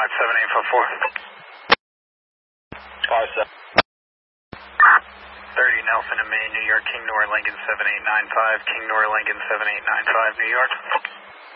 57. 30 Nelson and Main, New York, King Nora Lincoln 7895, King Nora Lincoln 7895, New York.